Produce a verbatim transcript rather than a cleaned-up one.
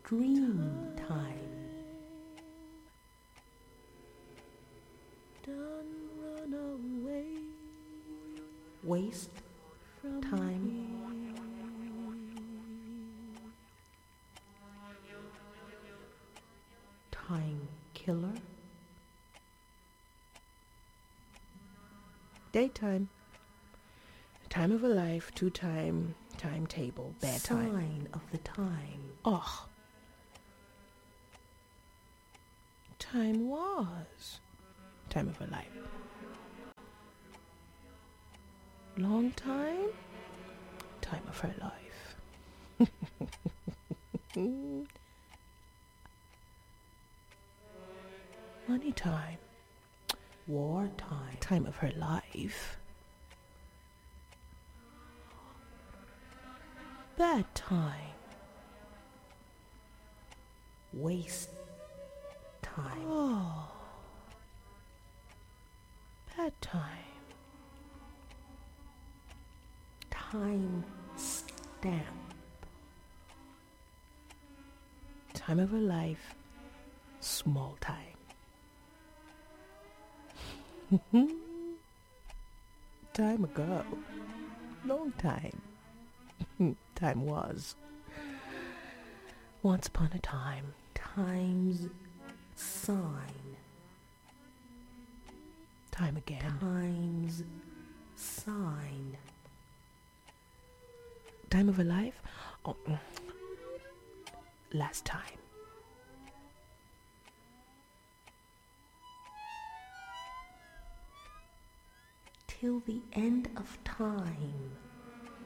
dream time. Don't run away. Waste From time. me. Time killer. Daytime. Time of a life, two time, timetable, bad time. Sign of the time. Oh. Time was. Time of a life. Long time. Time of her life. Money time. War time. Time of her life. Bad time. Waste time. Oh. Bad time. Time stamp. Time of her life. Small time. Time ago. Long time. Time was. Once upon a time. Time's sign. Time again. Time's sign. Time of her life? Oh, mm. Last time. Till the end of time.